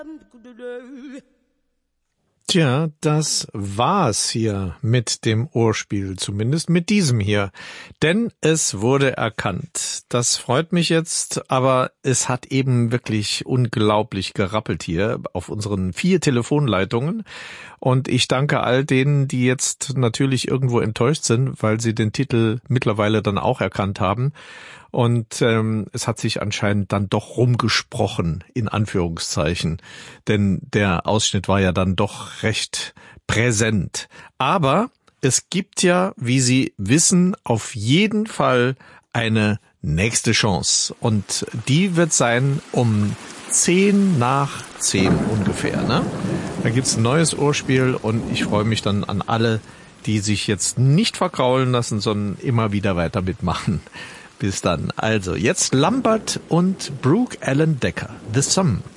Tja, das war's hier mit dem Ohrspiel, zumindest mit diesem hier. Denn es wurde erkannt. Das freut mich jetzt, aber es hat eben wirklich unglaublich gerappelt hier auf unseren 4 Telefonleitungen. Und ich danke all denen, die jetzt natürlich irgendwo enttäuscht sind, weil sie den Titel mittlerweile dann auch erkannt haben. Und es hat sich anscheinend dann doch rumgesprochen, in Anführungszeichen. Denn der Ausschnitt war ja dann doch recht präsent. Aber es gibt ja, wie Sie wissen, auf jeden Fall eine nächste Chance. Und die wird sein um 10 nach 10 ungefähr, ne? Da gibt's ein neues Ohrspiel und ich freue mich dann an alle, die sich jetzt nicht verkraulen lassen, sondern immer wieder weiter mitmachen. Bis dann. Also, jetzt Lambert und Brooke Allen Decker. The Sum.